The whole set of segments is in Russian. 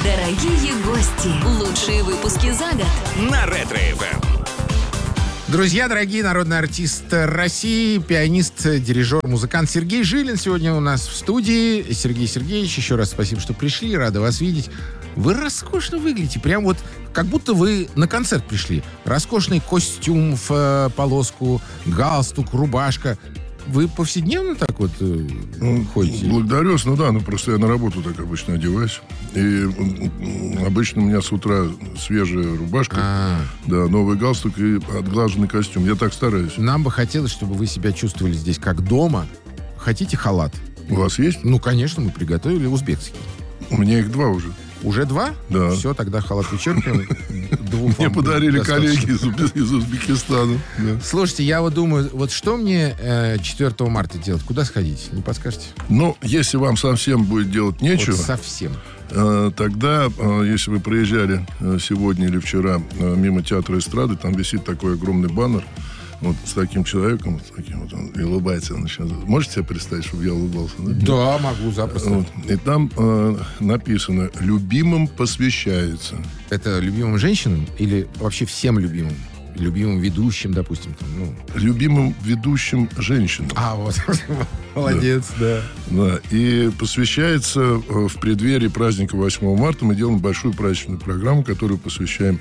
Дорогие гости, лучшие выпуски за год. На Ретро-ФМ. Друзья, дорогие, народный артист России, пианист, дирижер, музыкант Сергей Жилин сегодня у нас в студии. Сергей Сергеевич, еще раз спасибо, что пришли, рада вас видеть. Вы роскошно выглядите, прям вот как будто вы на концерт пришли. Роскошный костюм в полоску, галстук, рубашка. Вы повседневно так вот ходите? Благодарю, просто я на работу так обычно одеваюсь. И обычно у меня с утра свежая рубашка, да, новый галстук и отглаженный костюм. Я так стараюсь. Нам бы хотелось, чтобы вы себя чувствовали здесь как дома. Хотите халат? У вас есть? Ну, конечно, мы приготовили узбекский. У меня их 2 уже. Уже 2? Да. Все, тогда халат вычеркиваем. Мне подарили коллеги из Узбекистана. Да. Слушайте, я вот думаю, вот что мне 4 марта делать? Куда сходить? Не подскажете? Ну, если вам совсем будет делать нечего... Вот совсем. Тогда, если вы проезжали сегодня или вчера мимо театра эстрады, там висит такой огромный баннер вот с таким человеком, вот таким вот, он и улыбается. Можете себе представить, чтобы я улыбался? Да, могу, запросто. Вот. И там написано «Любимым посвящается». Это любимым женщинам или вообще всем любимым? Любимым ведущим, допустим. Там, Любимым ведущим женщинам. Вот. Молодец, да. Да. И посвящается в преддверии праздника 8 марта. Мы делаем большую праздничную программу, которую посвящаем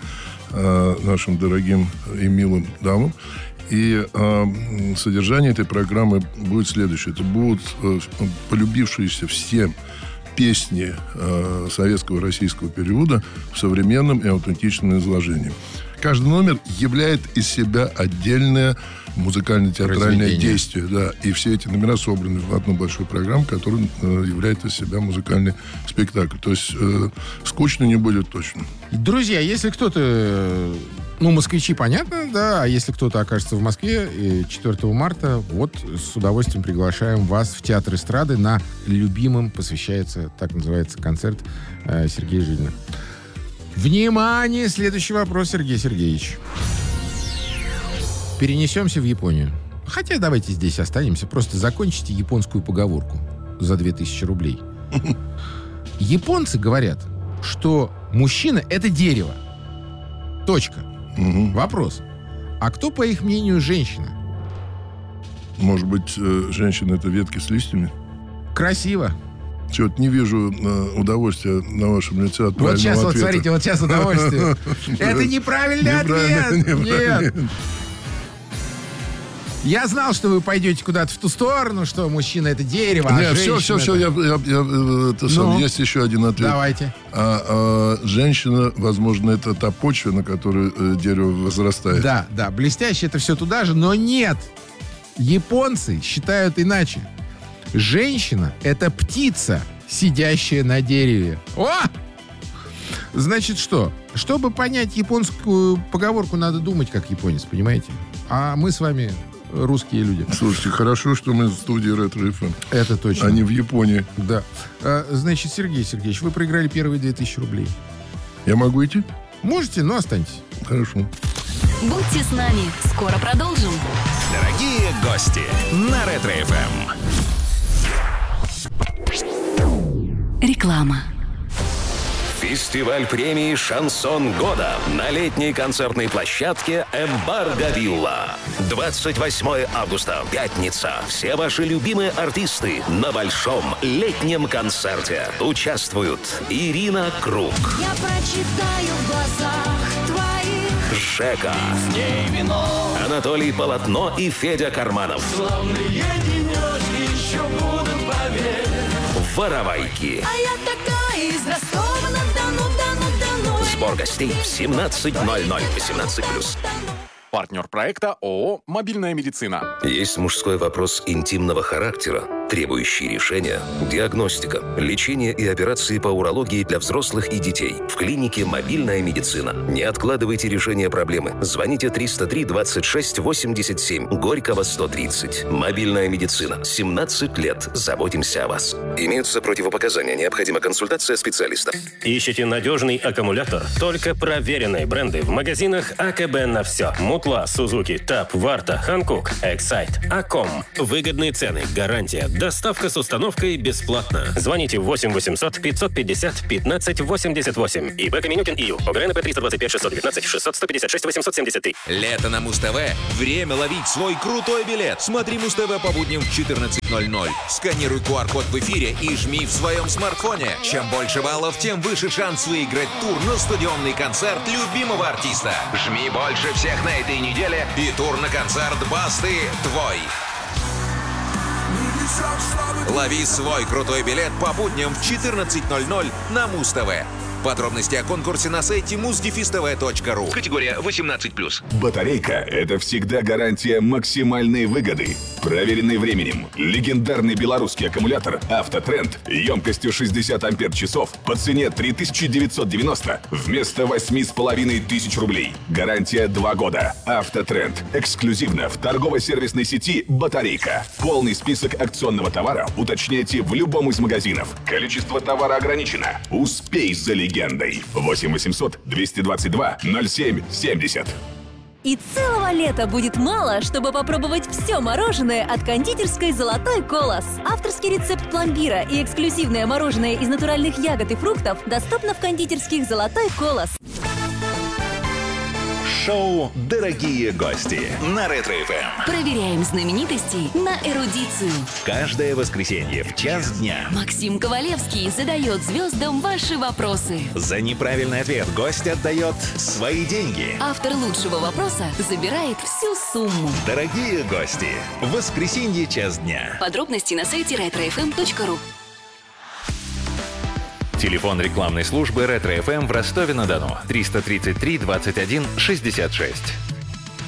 нашим дорогим и милым дамам. И содержание этой программы будет следующее. Это будут полюбившиеся всем песни советского и российского периода в современном и аутентичном изложении. Каждый номер являет из себя отдельное музыкально-театральное действие. Да, и все эти номера собраны в одну большую программу, которая являет из себя музыкальный спектакль. То есть скучно не будет точно. Друзья, если кто-то... москвичи, понятно, да. А если кто-то окажется в Москве 4 марта, вот с удовольствием приглашаем вас в Театр эстрады на любимым посвящается, так называется, концерт Сергея Жилина. Внимание! Следующий вопрос, Сергей Сергеевич. Перенесемся в Японию. Хотя давайте здесь останемся. Просто закончите японскую поговорку за 2000 рублей. Японцы говорят, что мужчина — это дерево. Точка. Вопрос. А кто, по их мнению, женщина? Может быть, женщина — это ветки с листьями? Красиво. Чего-то не вижу удовольствия на вашем лице от правильного ответа. Вот смотрите, вот сейчас удовольствие. Это неправильный ответ. Нет. Я знал, что вы пойдете куда-то в ту сторону, что мужчина — это дерево, а женщина... Все, есть еще один ответ. Давайте. Женщина, возможно, это та почва, на которой дерево возрастает. Да, блестяще это все туда же, но нет. Японцы считают иначе. Женщина — это птица, сидящая на дереве. О! Значит, что? Чтобы понять японскую поговорку, надо думать как японец, понимаете? А мы с вами русские люди. Слушайте, хорошо, что мы в студии Ретро-ФМ. Это точно. А не в Японии. Да. Значит, Сергей Сергеевич, вы проиграли первые 2000 рублей. Я могу идти? Можете, но останьтесь. Хорошо. Будьте с нами. Скоро продолжим. Дорогие гости, на Ретро-ФМ. Реклама. Фестиваль премии «Шансон года» на летней концертной площадке «Эмбарго Вилла». 28 августа, пятница. Все ваши любимые артисты на большом летнем концерте. Участвуют Ирина Круг. Я прочитаю в глазах твоих. Жека. Анатолий Полотно и Федя Карманов. Воровайки. А я такая из Ростова-на-Дону. Сбор гостей в 17:00. 18+. Партнер проекта ООО «Мобильная медицина». Есть мужской вопрос интимного характера, требующий решения, диагностика, лечение и операции по урологии для взрослых и детей. В клинике «Мобильная медицина». Не откладывайте решение проблемы. Звоните 303 26 87, Горького 130. «Мобильная медицина». 17 лет. Заботимся о вас. Имеются противопоказания. Необходима консультация специалиста. Ищите надежный аккумулятор? Только проверенные бренды в магазинах АКБ на все. Мутла, Сузуки, ТАП, Варта, Ханкук, Эксайт, Аком. Выгодные цены, гарантия, Доставка с установкой бесплатна. Звоните 8 800 550 15 88. ИП Каменюкин.ИЮ. ОГРНП 325 619 600 156 873. Лето на Муз-ТВ. Время ловить свой крутой билет. Смотри Муз-ТВ по будням в 14:00. Сканируй QR-код в эфире и жми в своем смартфоне. Чем больше баллов, тем выше шанс выиграть тур на стадионный концерт любимого артиста. Жми больше всех на этой неделе, и тур на концерт Басты твой. Лови свой крутой билет по будням в 14:00 на Муз-ТВ. Подробности о конкурсе на сайте muzdefistv.ru. Категория 18+. Батарейка – это всегда гарантия максимальной выгоды. Проверенный временем. Легендарный белорусский аккумулятор «Автотренд» емкостью 60 ампер-часов по цене 3990 вместо 8500 рублей. Гарантия 2 года. «Автотренд». Эксклюзивно в торгово-сервисной сети «Батарейка». Полный список акционного товара уточняйте в любом из магазинов. Количество товара ограничено. Успей за легендой. 8 800 222 07 70. И целого лета будет мало, чтобы попробовать все мороженое от кондитерской «Золотой колос». Авторский рецепт пломбира и эксклюзивное мороженое из натуральных ягод и фруктов доступно в кондитерских «Золотой колос». Шоу «Дорогие гости» на Ретро-ФМ. Проверяем знаменитостей на эрудицию. Каждое воскресенье в час дня Максим Ковалевский задает звездам ваши вопросы. за неправильный ответ гость отдает свои деньги. Автор лучшего вопроса забирает всю сумму. Дорогие гости, в воскресенье час дня. Подробности на сайте retrofm.ru. Телефон рекламной службы Ретро-ФМ в Ростове-на-Дону 333 21 66.